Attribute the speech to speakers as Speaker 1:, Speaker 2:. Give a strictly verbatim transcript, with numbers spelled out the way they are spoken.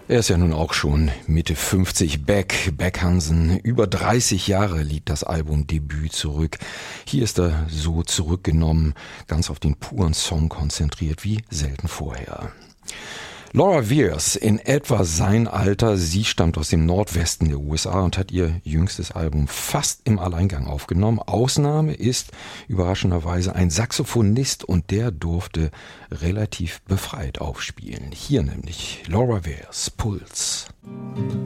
Speaker 1: Er ist ja nun auch schon Mitte fünfzig, Beck, Beck Hansen. Über dreißig Jahre liegt das Albumdebüt zurück. Hier ist er so zurückgenommen, ganz auf den puren Song konzentriert wie selten vorher. Laura Weirs, in etwa sein Alter, sie stammt aus dem Nordwesten der U S A und hat ihr jüngstes Album fast im Alleingang aufgenommen. Ausnahme ist überraschenderweise ein Saxophonist und der durfte relativ befreit aufspielen. Hier nämlich Laura Weirs, Puls.